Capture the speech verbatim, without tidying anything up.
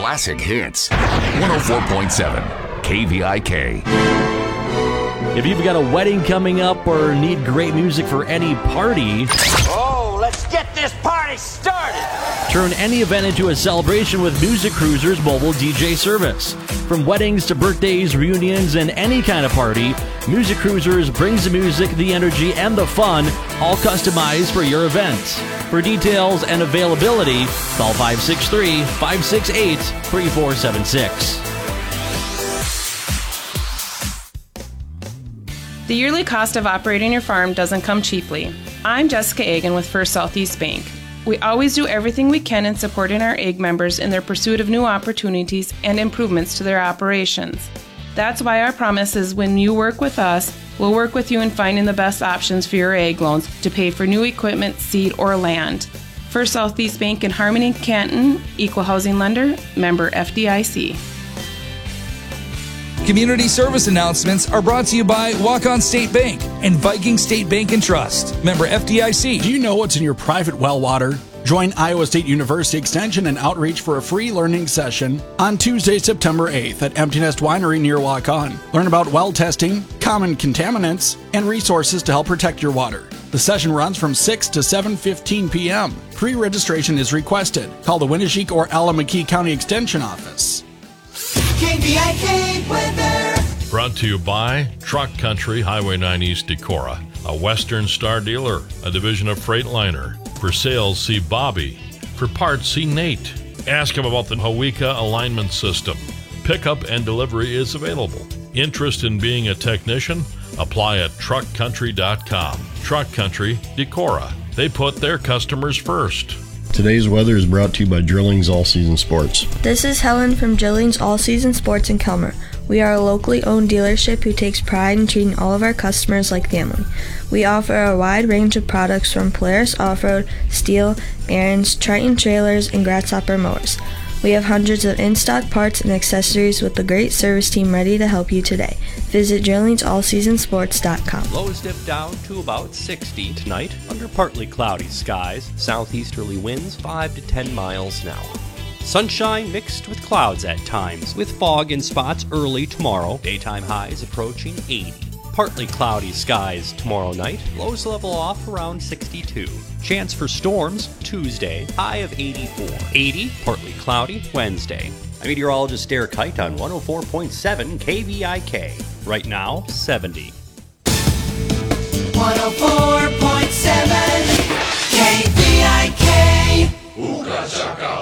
classic hits. one oh four point seven K V I K. If you've got a wedding coming up or need great music for any party, oh, let's get this party started! Turn any event into a celebration with Music Cruiser's mobile D J service. From weddings to birthdays, reunions, and any kind of party, Music Cruisers brings the music, the energy, and the fun, all customized for your event. For details and availability, call five six three, five six eight, three four seven six. The yearly cost of operating your farm doesn't come cheaply. I'm Jessica Agan with First Southeast Bank. We always do everything we can in supporting our A G members in their pursuit of new opportunities and improvements to their operations. That's why our promise is when you work with us, we'll work with you in finding the best options for your A G loans to pay for new equipment, seed, or land. First Southeast Bank in Harmony, Canton, Equal Housing Lender, member F D I C. Community service announcements are brought to you by Walk-On State Bank and Viking State Bank and Trust, member F D I C. Do you know what's in your private well water? Join Iowa State University Extension and Outreach for a free learning session on Tuesday, September eighth at Empty Nest Winery near Walk-On. Learn about well testing, common contaminants, and resources to help protect your water. The session runs from six to seven fifteen p.m. Pre-registration is requested. Call the Winnebago or Allamakee County Extension Office. K V I K weather. Brought to you by Truck Country, Highway nine East Decorah, a Western Star dealer, a division of Freightliner. For sales, see Bobby. For parts, see Nate. Ask him about the Hawika alignment system. Pickup and delivery is available. Interest in being a technician? Apply at truck country dot com. Truck Country, Decorah. They put their customers first. Today's weather is brought to you by Drillings All Season Sports. This is Helen from Drillings All Season Sports in Kelmer. We are a locally owned dealership who takes pride in treating all of our customers like family. We offer a wide range of products from Polaris Off-Road, Steel, Aaron's, Triton trailers, and Grasshopper mowers. We have hundreds of in-stock parts and accessories with a great service team ready to help you today. Visit drillings all season sports dot com. Lows dip down to about sixty tonight under partly cloudy skies. Southeasterly winds five to ten miles an hour. Sunshine mixed with clouds at times, with fog in spots early tomorrow. Daytime highs approaching eighty. Partly cloudy skies tomorrow night. Lows level off around sixty-two. Chance for storms Tuesday, high of eighty-four. eighty, partly cloudy Wednesday. I'm meteorologist Derek Height on one oh four point seven K V I K. Right now, seventy. one oh four point seven K V I K. Ooga chaka.